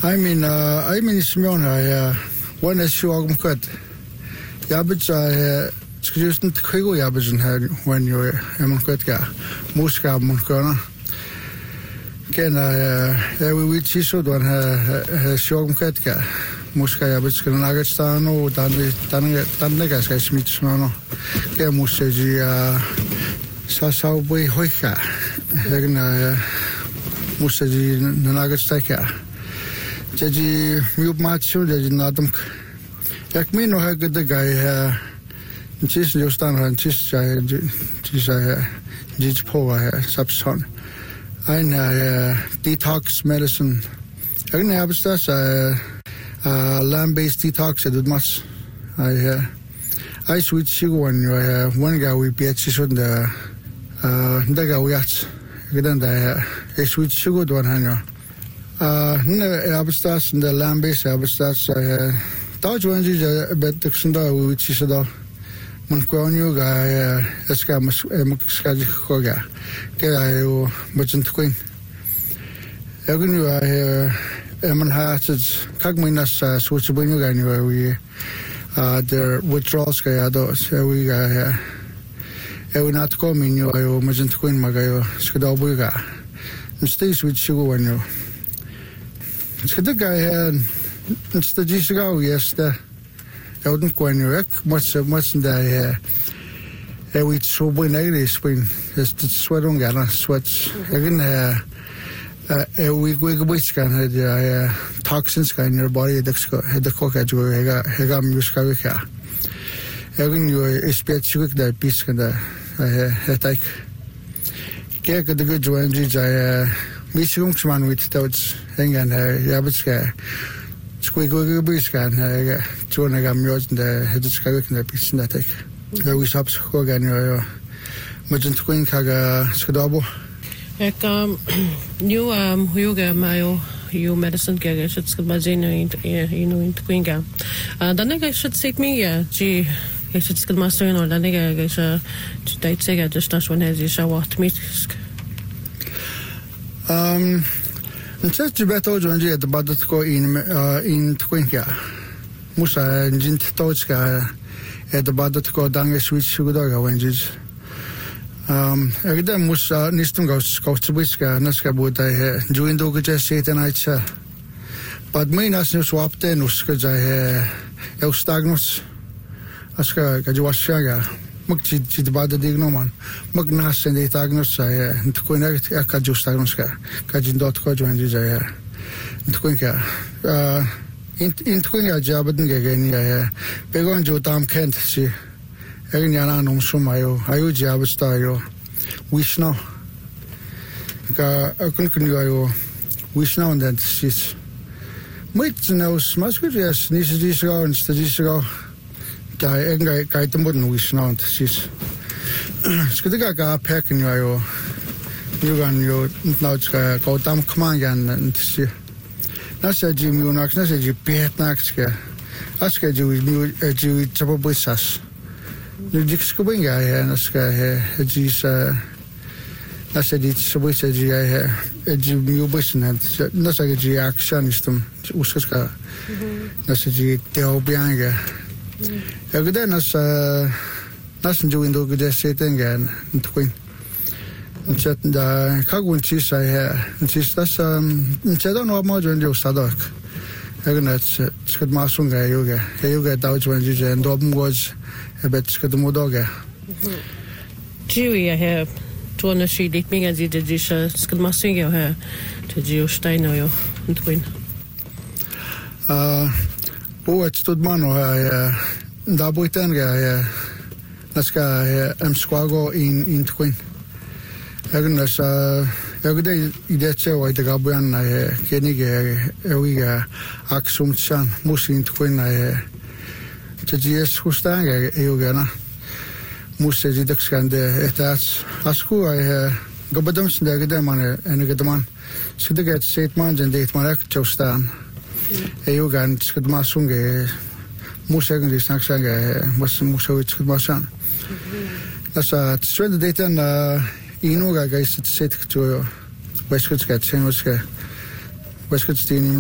I mean Simona one is showing good. Yabits excuse krigo yabits when you're good guy. Muska munkona. Ken we will see so one showing good guy. Muska yabits can Agastano, Danagas Smithsmano. Ke museji Sasau boy hoika. Hegna museji Nanagastaka. Jaji mute macho, Jaji Nadam. Jak me no how good the guy Chis Justan and Chis Jij Poa Subson. I detox medicine. I didn't have stuff land based detox I did much. I switch sugar when one guy we be at the guy we at I switch sugar one hand. Abstas in the land base abstas Dodge ones is a bit Dixonda, which is a Monquanio guy, Escamus, Muskaji Hoga, Gaio, Merchant Queen. Every I hear Eman Hatches, Cagminas, switch when you guy anywhere we the withdrawals guy adults, we got here. Not coming, you are Merchant Queen Magayo, Skadobuga, and stays with sugar when you. It's the guy here. It's the Gisgo, yes, the Elden Quenric, much in the we so when I spring is the sweat on Ghana sweats again. We which can have toxins in your body, had the cock at you, Hegam Muskavica. Again, you is bit sugar that piece can headache. Cake at the good ones, Missungsman with thoughts hang and Yabitska. Squiggy Biscan, Jonagam Yos and the head of Skavik and the piece in the take. We stops Hogan, Merchant Queen Kaga Skadabo. You Huga Mayo, you medicine gag, it's Mazina in Quinga. The nigga should take me, gee, it's good master or the nigga is a date say just as one as you saw what meat. Just better join at the Badatko in Twinka. Musa and Jint Tochka at the Badatko Dangas with Sugadoga wenges. Every Musa Nistum goes Coachwiska, Naska would I join Doga Satan nights. But main as you swap then, Uskaja El Stagnus Aska Gajuashaga. Mugji the Bada Dignoman, Mugnas and the Tagnus, and Quinect Akajustagnoska, Kajin.co joined Jaya, and Quinka. In Twinga Jabading again, Begon Jotam Kent, she, Egnianum Sumayo, Ayuji Abastayo, Wishno, Akunkunuayo, Wishno, and then she's. Wait, no, Smasquid, Nisisgo and Stadisgo. Guy the modern wish now she's Skadiga pack in your gun your now go down command and see. That's a Jim Unax, that's a Piet Naxka. Ask a Jew trouble with us. The Dixcobing guy and ask a G's that's a ditch which a G I a Jew Busson and that's like a G actionistum Uska. That's a G Teobianga. Every nas nothing doing the good sitting again in Queen. And said the Kagwin cheese I have, and she's that's I don't know more than you Sadak. Again, that's good Masunga yoga Dodge when you and Dobin was a bit Skadamodoga. Jewy I have to one she did me as you did this Skadmasingo her to Geo Steino in Queen. Oh, it stood man or Dabuitanga, Naska, Squago in Queen. Agnes, every day, that's why the Gabrian, Kenny, Ewiga, Axum Chan, Musin Queen, TGS Hustanga, Eugana, Musa Dixkande, Etats, Asku, Gobadams, the Gadaman, and the Gadaman. So they get 8 months and 8 months to stand. Eugan, Skadmasunga. Musa is Naxanga, was Musa with Masan. That's a straight data and Inuga guys to sit to Westwood's got Westwood's